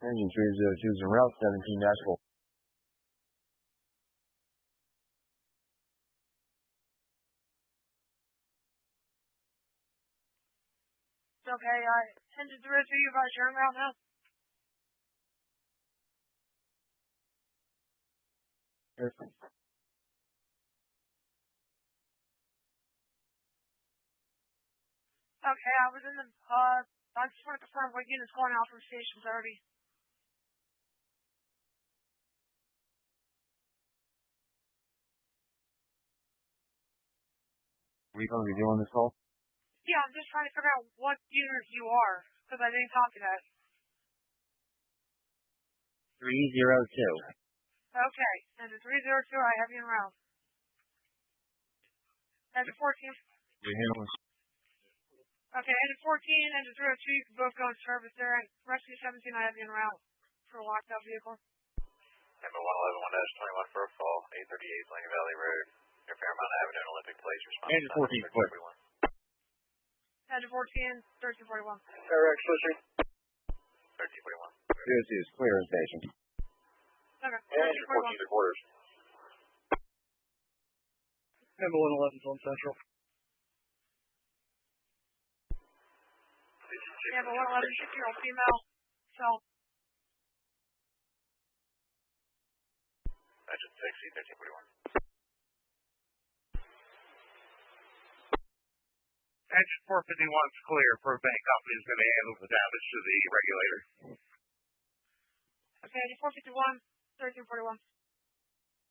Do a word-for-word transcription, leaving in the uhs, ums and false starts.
Engine three zero two is en route seventeen dash four. Okay, uh, engine three oh two, you guys are en route now? Yes. Okay, I was in the, uh, I just want to confirm what unit's going out from Station thirty. Are you going to be doing this call? Yeah, I'm just trying to figure out what unit you are, because I didn't copy that. three zero two. Okay, engine three zero two, I have you en route. Engine fourteen. You're handling. Okay, engine fourteen, engine three oh two, you can both go in service there, and rescue seventeen, I have you en route for a locked out vehicle. Number one eleven one dash twenty-one for a fall, eight thirty-eight Lane Valley Road, near Fairmount Avenue and Olympic Place, response. Engine fourteen, clear. Engine fourteen, thirteen forty-one. Direct switching. thirteen forty-one. three oh two is clear in station. Okay, Engine fourteen to quarters. Number one eleven is on Central. Yeah, but one eleven, six-year-old female, so. Engine six, thirteen forty-one. Engine four fifty-one is clear. Propane company is going to handle the damage to the regulator. Okay, engine four fifty-one, thirteen forty-one.